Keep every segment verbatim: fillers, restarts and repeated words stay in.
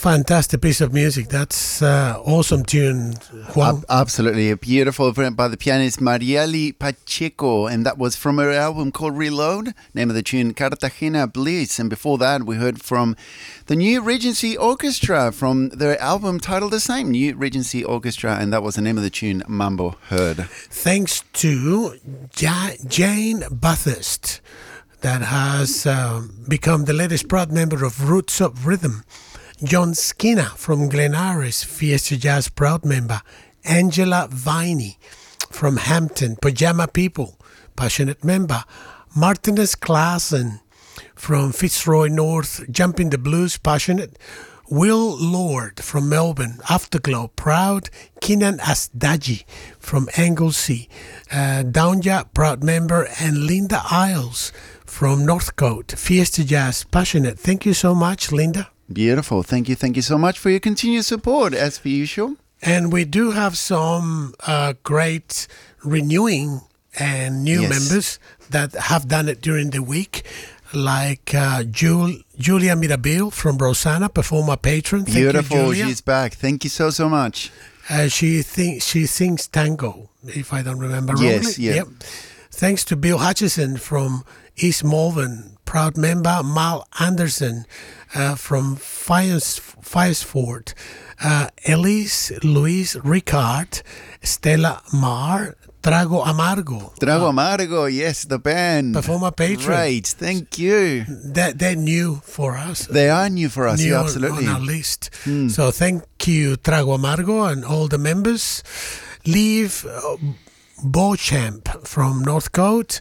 Fantastic piece of music. That's uh, awesome tune, Juan. Ab- absolutely. A beautiful by the pianist Marieli Pacheco, and that was from her album called Reload, name of the tune Cartagena Bliss. And before that, we heard from the New Regency Orchestra from their album titled the same, New Regency Orchestra, and that was the name of the tune Mambo Heard. Thanks to ja- Jane Bathurst, that has uh, become the latest proud member of Roots of Rhythm. John Skinner from Glenaris, Fiesta Jazz proud member. Angela Viney from Hampton, Pajama People, passionate member. Martinez Klaassen from Fitzroy North, Jumping the Blues, passionate. Will Lord from Melbourne, Afterglow, proud. Kinan Asdaji from Anglesey, uh, Downja, proud member. And Linda Isles from Northcote, Fiesta Jazz, passionate. Thank you so much, Linda. Beautiful. Thank you. Thank you so much for your continued support, as per usual. And we do have some uh, great renewing and new Yes. members that have done it during the week, like uh, Jul- Julia Mirabile from Rosanna, performer patron. Thank Beautiful. you, Julia. She's back. Thank you so, so much. Uh, she thinks she sings tango, if I don't remember wrongly. Yes, yeah. Yep. Thanks to Bill Hutchison from East Malvern, proud member. Mal Anderson uh, from Fies- Fiesford. Uh, Elise Louise Ricard, Stella Mar, Trago Amargo. Trago Amargo, yes, the band. Performer patron. Right, thank you. They're, they're new for us. They are new for us, new yeah, on- absolutely. on our list. So thank you, Trago Amargo, and all the members. Leave uh, Beauchamp from Northcote.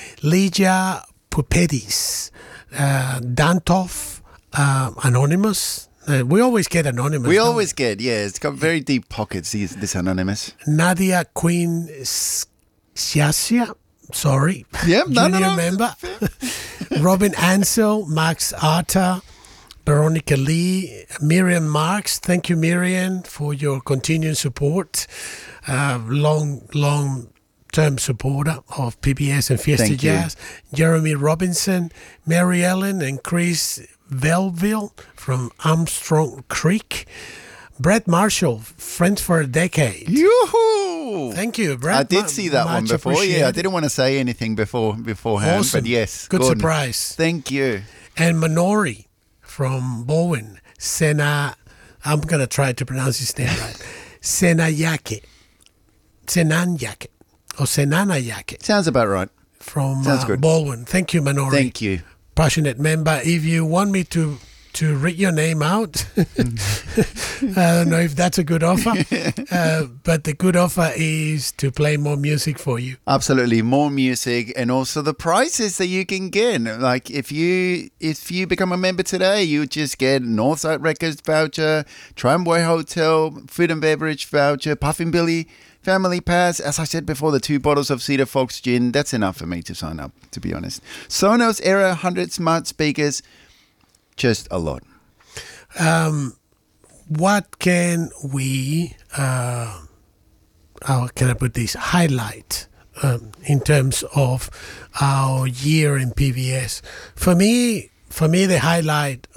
Lydia Pupedis. Uh, Dantoff, uh, Anonymous. Uh, we always get Anonymous. We don't always get, yeah, it's got very deep pockets, these, this Anonymous. Nadia Queen Siasia, sorry, Yep, no, junior no, no. member. Robin Ansel, Max Arta, Veronica Lee, Miriam Marks. Thank you, Miriam, for your continued support. Uh, long, long term supporter of P B S and Fiesta Thank you. Jazz. Jeremy Robinson, Mary Ellen, and Chris Velville from Armstrong Creek. Brett Marshall, friends for a decade. Yoo-hoo! Thank you, Brett. I did Mu- see that one much before. Yeah, I appreciated. didn't want to say anything before beforehand, Awesome. but yes, Good good surprise. Thank you. And Manori from Bowen, Sena, I'm going to try to pronounce his name right. Senayake. Senanyake. Or Senanayake Sounds about right. from Sounds uh, good. Bowen. Thank you, Manori. Thank you. Passionate member. If you want me to to read your name out, I don't know if that's a good offer, uh, but the good offer is to play more music for you. Absolutely, more music and also the prizes that you can get. Like if you if you become a member today, you just get Northside Records voucher, Tramway Hotel, food and beverage voucher, Puffin Billy Family Pass. As I said before, the two bottles of Cedar Fox gin. That's enough for me to sign up, to be honest. Sonos Era one hundred smart speakers. Just a lot. Um, what can we, uh, how can I put this, highlight um, in terms of our year in P B S? For me, for me, the highlight